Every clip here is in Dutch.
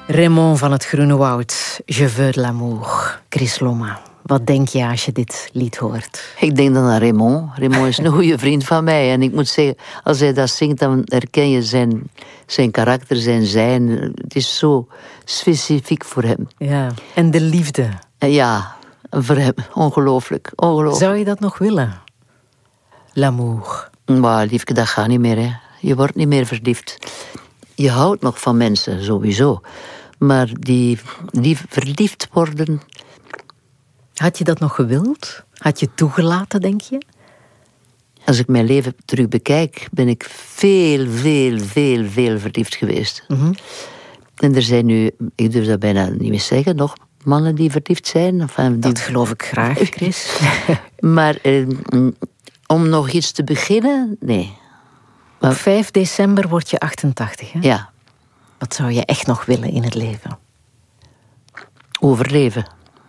Raymond van het Groene Woud, Je veux de l'amour. Chris Lomma, wat denk je als je dit lied hoort? Ik denk dan aan Raymond. Raymond is een goede vriend van mij. En ik moet zeggen, als hij dat zingt, dan herken je zijn karakter, zijn zijn. Het is zo specifiek voor hem. Ja, en de liefde. Ja, voor hem. Ongelooflijk. Zou je dat nog willen? L'amour. Maar liefje, dat gaat niet meer. Hè. Je wordt niet meer verliefd. Je houdt nog van mensen, sowieso. Maar die verliefd worden... Had je dat nog gewild? Had je toegelaten, denk je? Als ik mijn leven terug bekijk, ben ik veel verliefd geweest. Mm-hmm. En er zijn nu, ik durf dat bijna niet meer zeggen, nog mannen die verliefd zijn. Dat geloof ik graag, Chris. Maar om nog iets te beginnen, nee. Maar 5 december word je 88, hè? Ja. Wat zou je echt nog willen in het leven? Overleven.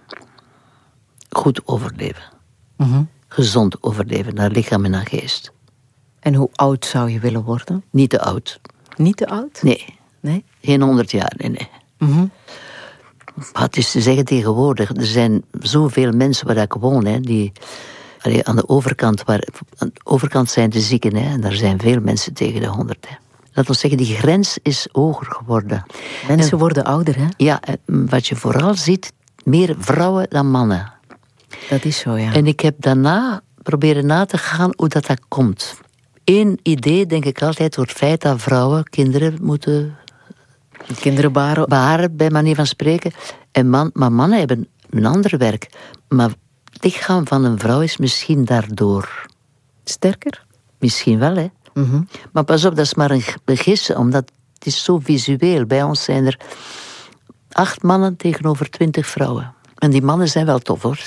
Goed overleven. Mm-hmm. Gezond overleven, naar lichaam en naar geest. En hoe oud zou je willen worden? Niet te oud. Niet te oud? Nee? Geen 100 jaar, nee. Mm-hmm. Maar het is te zeggen tegenwoordig, er zijn zoveel mensen waar ik woon, hè, die... aan de overkant zijn de zieken, hè, en daar zijn veel mensen tegen de 100. Hè. Laten we zeggen, die grens is hoger geworden. Mensen worden ouder, hè? Ja, wat je vooral ziet, meer vrouwen dan mannen. Dat is zo, ja. En ik heb daarna proberen na te gaan hoe dat komt. Eén idee, denk ik altijd, door het feit dat vrouwen kinderen moeten... Kinderen baren, bij manier van spreken. Maar mannen hebben een ander werk. Maar het lichaam van een vrouw is misschien daardoor... sterker? Misschien wel, hè. Mm-hmm. Maar pas op, dat is maar een gissen, omdat het is zo visueel. Bij ons zijn er 8 mannen tegenover 20 vrouwen. En die mannen zijn wel tof, hoor.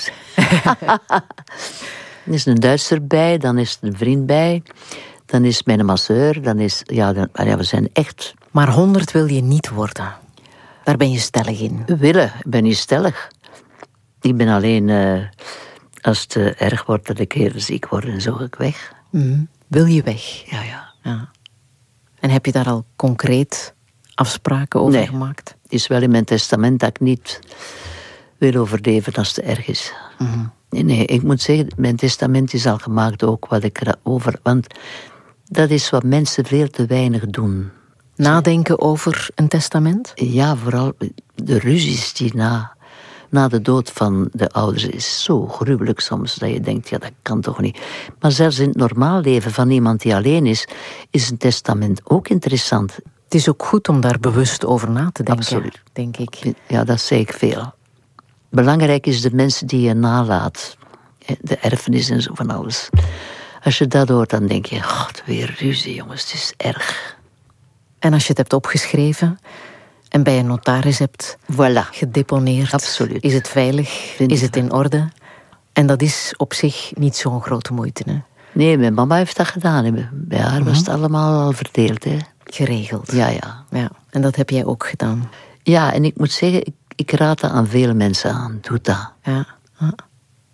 Dan is een Duitser bij, dan is er een vriend bij... Dan is mijn masseur, dan is... we zijn echt... Maar 100 wil je niet worden. Daar ben je stellig in. Ik ben niet stellig. Ik ben alleen... als het te erg wordt dat ik heel ziek word en zo ga ik weg. Mm. Wil je weg? Ja. En heb je daar al concreet afspraken over gemaakt? Het is wel in mijn testament dat ik niet wil overleven als het te erg is. Mm-hmm. Nee, ik moet zeggen, mijn testament is al gemaakt ook wat ik erover... Want dat is wat mensen veel te weinig doen. Nadenken over een testament? Ja, vooral de ruzies die na de dood van de ouders is zo gruwelijk soms, dat je denkt, ja, dat kan toch niet. Maar zelfs in het normaal leven van iemand die alleen is een testament ook interessant. Het is ook goed om daar bewust over na te denken, absoluut, denk ik. Ja, dat zeg ik veel. Belangrijk is de mensen die je nalaat. De erfenis en zo van alles. Als je dat hoort, dan denk je, god, weer ruzie, jongens, het is erg. En als je het hebt opgeschreven en bij een notaris hebt gedeponeerd... Absoluut. Is het veilig? Is het in orde? En dat is op zich niet zo'n grote moeite, hè? Nee, mijn mama heeft dat gedaan. Bij haar was het allemaal al verdeeld, hè. Geregeld. Ja. En dat heb jij ook gedaan. Ja, en ik moet zeggen, ik raad dat aan vele mensen aan. Doe dat. Ja.